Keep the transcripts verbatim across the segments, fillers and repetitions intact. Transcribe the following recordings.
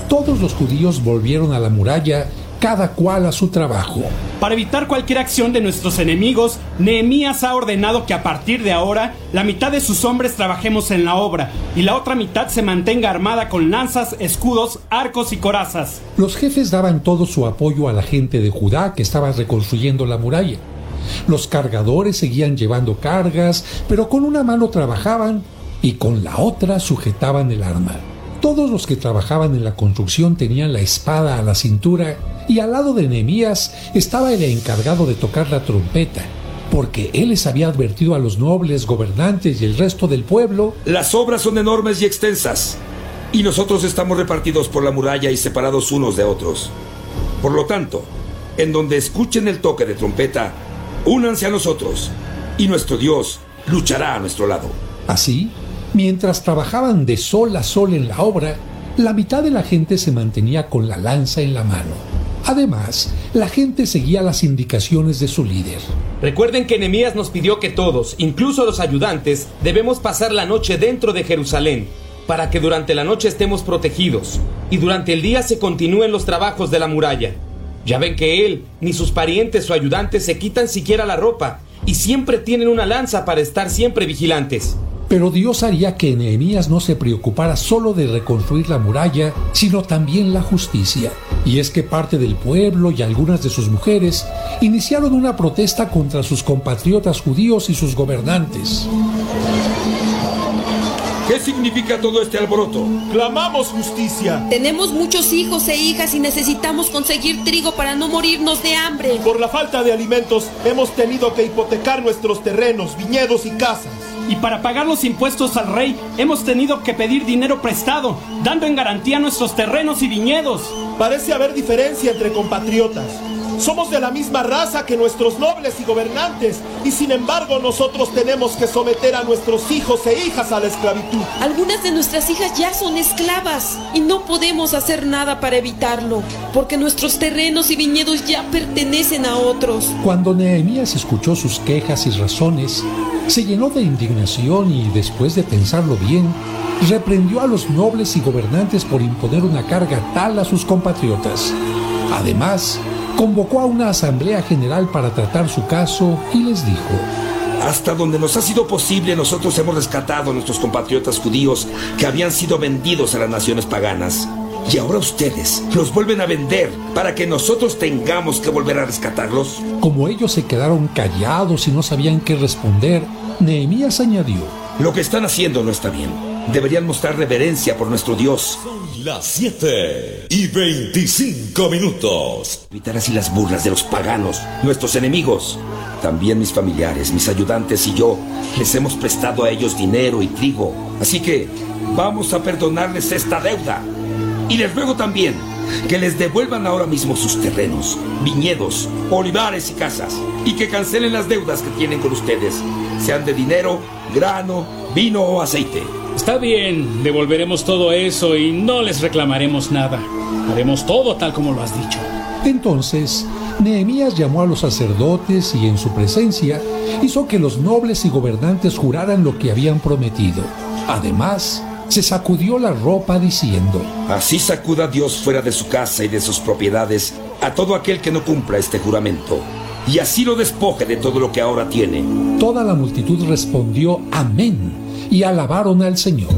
Todos los judíos volvieron a la muralla, cada cual a su trabajo. Para evitar cualquier acción de nuestros enemigos, Nehemías ha ordenado que a partir de ahora, la mitad de sus hombres trabajemos en la obra y la otra mitad se mantenga armada con lanzas, escudos, arcos y corazas. Los jefes daban todo su apoyo a la gente de Judá que estaba reconstruyendo la muralla. Los cargadores seguían llevando cargas, pero con una mano trabajaban y con la otra sujetaban el arma. Todos los que trabajaban en la construcción tenían la espada a la cintura y al lado de Nehemías estaba el encargado de tocar la trompeta, porque él les había advertido a los nobles, gobernantes y el resto del pueblo: las obras son enormes y extensas, y nosotros estamos repartidos por la muralla y separados unos de otros. Por lo tanto, en donde escuchen el toque de trompeta, únanse a nosotros, y nuestro Dios luchará a nuestro lado. Así, mientras trabajaban de sol a sol en la obra, la mitad de la gente se mantenía con la lanza en la mano. Además, la gente seguía las indicaciones de su líder. Recuerden que Nehemías nos pidió que todos, incluso los ayudantes, debemos pasar la noche dentro de Jerusalén, para que durante la noche estemos protegidos, y durante el día se continúen los trabajos de la muralla. Ya ven que él, ni sus parientes o ayudantes se quitan siquiera la ropa, y siempre tienen una lanza para estar siempre vigilantes. Pero Dios haría que Nehemías no se preocupara solo de reconstruir la muralla, sino también la justicia. Y es que parte del pueblo y algunas de sus mujeres iniciaron una protesta contra sus compatriotas judíos y sus gobernantes. ¿Qué significa todo este alboroto? Clamamos justicia. Tenemos muchos hijos e hijas y necesitamos conseguir trigo para no morirnos de hambre. Por la falta de alimentos hemos tenido que hipotecar nuestros terrenos, viñedos y casas. Y para pagar los impuestos al rey, hemos tenido que pedir dinero prestado, dando en garantía nuestros terrenos y viñedos. Parece haber diferencia entre compatriotas. Somos de la misma raza que nuestros nobles y gobernantes, y sin embargo nosotros tenemos que someter a nuestros hijos e hijas a la esclavitud. Algunas de nuestras hijas ya son esclavas, y no podemos hacer nada para evitarlo, porque nuestros terrenos y viñedos ya pertenecen a otros. Cuando Nehemías escuchó sus quejas y razones, se llenó de indignación y, después de pensarlo bien, reprendió a los nobles y gobernantes por imponer una carga tal a sus compatriotas. Además, convocó a una asamblea general para tratar su caso y les dijo: hasta donde nos ha sido posible, nosotros hemos rescatado a nuestros compatriotas judíos que habían sido vendidos a las naciones paganas. Y ahora ustedes los vuelven a vender para que nosotros tengamos que volver a rescatarlos. Como ellos se quedaron callados y no sabían qué responder, Nehemías añadió: lo que están haciendo no está bien. Deberían mostrar reverencia por nuestro Dios. Son las siete y veinticinco minutos. Evitar así las burlas de los paganos, nuestros enemigos. También mis familiares, mis ayudantes y yo les hemos prestado a ellos dinero y trigo. Así que vamos a perdonarles esta deuda. Y les ruego también que les devuelvan ahora mismo sus terrenos, viñedos, olivares y casas, y que cancelen las deudas que tienen con ustedes, sean de dinero, grano, vino o aceite. Está bien, devolveremos todo eso y no les reclamaremos nada. Haremos todo tal como lo has dicho. Entonces, Nehemías llamó a los sacerdotes y en su presencia hizo que los nobles y gobernantes juraran lo que habían prometido. Además, se sacudió la ropa diciendo: así sacuda Dios fuera de su casa y de sus propiedades a todo aquel que no cumpla este juramento, y así lo despoje de todo lo que ahora tiene. Toda la multitud respondió amén y alabaron al Señor.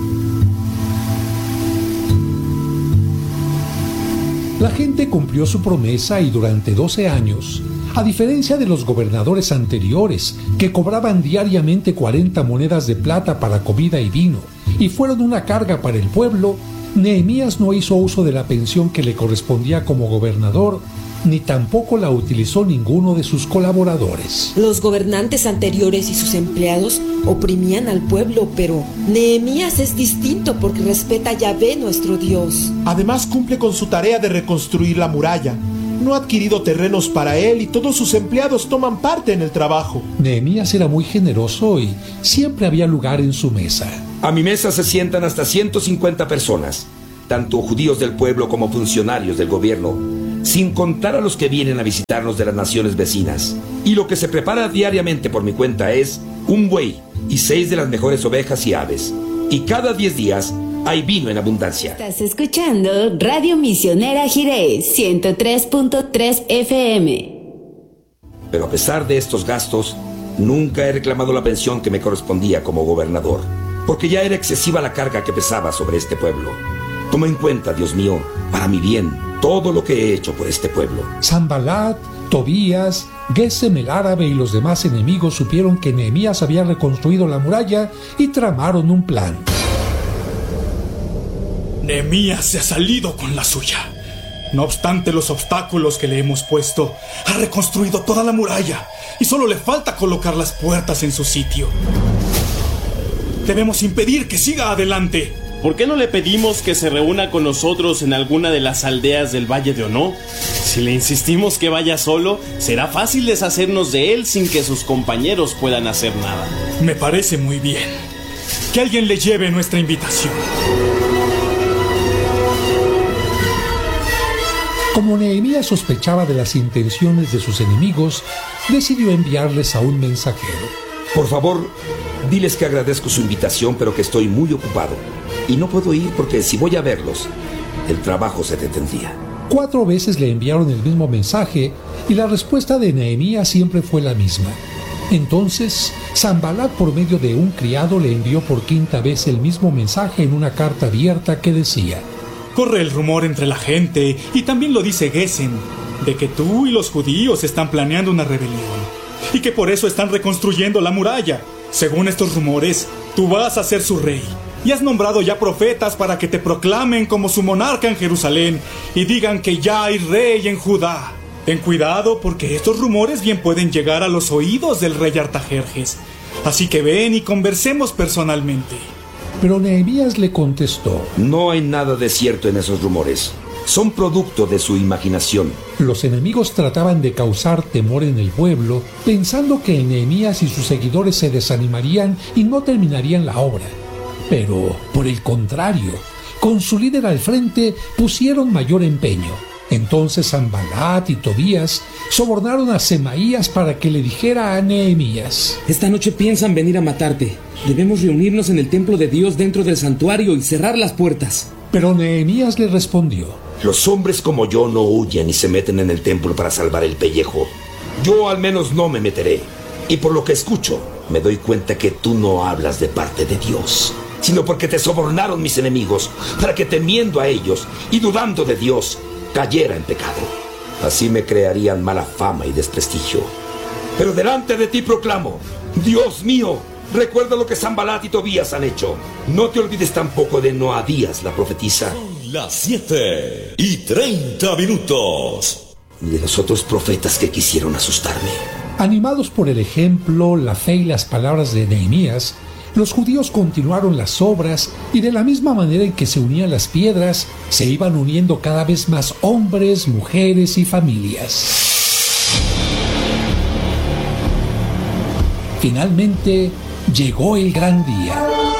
La gente cumplió su promesa y durante doce años, a diferencia de los gobernadores anteriores que cobraban diariamente cuarenta monedas de plata para comida y vino y fueron una carga para el pueblo, Nehemías no hizo uso de la pensión que le correspondía como gobernador, ni tampoco la utilizó ninguno de sus colaboradores. Los gobernantes anteriores y sus empleados oprimían al pueblo, pero Nehemías es distinto porque respeta a Yahvé, nuestro Dios. Además cumple con su tarea de reconstruir la muralla. No ha adquirido terrenos para él y todos sus empleados toman parte en el trabajo. Nehemías era muy generoso y siempre había lugar en su mesa. A mi mesa se sientan hasta ciento cincuenta personas, tanto judíos del pueblo como funcionarios del gobierno, sin contar a los que vienen a visitarnos de las naciones vecinas. Y lo que se prepara diariamente por mi cuenta es un buey y seis de las mejores ovejas y aves. Y cada diez días hay vino en abundancia. Estás escuchando Radio Misionera Jiré, ciento tres punto tres F M. Pero a pesar de estos gastos, nunca he reclamado la pensión que me correspondía como gobernador, porque ya era excesiva la carga que pesaba sobre este pueblo. Toma en cuenta, Dios mío, para mi bien, todo lo que he hecho por este pueblo. Sanbalat, Tobías, Gesem el árabe y los demás enemigos supieron que Nehemías había reconstruido la muralla y tramaron un plan. Nehemías se ha salido con la suya. No obstante los obstáculos que le hemos puesto, ha reconstruido toda la muralla y solo le falta colocar las puertas en su sitio. Debemos impedir que siga adelante. ¿Por qué no le pedimos que se reúna con nosotros en alguna de las aldeas del Valle de Ono? Si le insistimos que vaya solo, será fácil deshacernos de él sin que sus compañeros puedan hacer nada. Me parece muy bien. Que alguien le lleve nuestra invitación. Como Nehemías sospechaba de las intenciones de sus enemigos, decidió enviarles a un mensajero. Por favor, diles que agradezco su invitación, pero que estoy muy ocupado. Y no puedo ir porque si voy a verlos, el trabajo se detendría. Cuatro veces le enviaron el mismo mensaje y la respuesta de Nehemías siempre fue la misma. Entonces, Sanbalat, por medio de un criado, le envió por quinta vez el mismo mensaje en una carta abierta que decía: corre el rumor entre la gente, y también lo dice Gesem, de que tú y los judíos están planeando una rebelión, y que por eso están reconstruyendo la muralla. Según estos rumores, tú vas a ser su rey, y has nombrado ya profetas para que te proclamen como su monarca en Jerusalén, y digan que ya hay rey en Judá. Ten cuidado, porque estos rumores bien pueden llegar a los oídos del rey Artajerjes. Así que ven y conversemos personalmente. Pero Nehemías le contestó: no hay nada de cierto en esos rumores. Son producto de su imaginación. Los enemigos trataban de causar temor en el pueblo, pensando que Nehemías y sus seguidores se desanimarían y no terminarían la obra. Pero, por el contrario, con su líder al frente, pusieron mayor empeño. Entonces Sanbalat y Tobías sobornaron a Semaías para que le dijera a Nehemías: esta noche piensan venir a matarte. Debemos reunirnos en el templo de Dios dentro del santuario y cerrar las puertas. Pero Nehemías le respondió: los hombres como yo no huyen y se meten en el templo para salvar el pellejo. Yo al menos no me meteré. Y por lo que escucho, me doy cuenta que tú no hablas de parte de Dios, sino porque te sobornaron mis enemigos, para que temiendo a ellos y dudando de Dios, cayera en pecado. Así me crearían mala fama y desprestigio. Pero delante de ti proclamo: Dios mío, recuerda lo que Sanbalat y Tobías han hecho. No te olvides tampoco de Noadías, la profetisa. Son las siete y treinta minutos. Y de los otros profetas que quisieron asustarme. Animados por el ejemplo, la fe y las palabras de Nehemías, los judíos continuaron las obras y de la misma manera en que se unían las piedras, se iban uniendo cada vez más hombres, mujeres y familias. Finalmente, llegó el gran día.